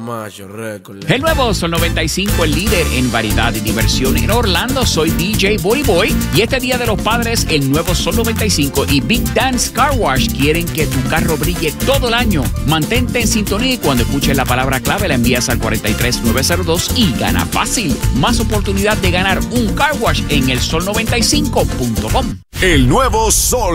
Camacho Record. El nuevo Sol 95, el líder en variedad y diversión en Orlando. Soy DJ Boy Boy y este Día de los Padres, el nuevo Sol 95 y Big Dance Car Wash quieren que tu carro brille todo el año. Mantente en sintonía y cuando escuches la palabra clave la envías al 43902 y gana fácil. Más oportunidad de ganar un car wash en el sol95.com. El nuevo Sol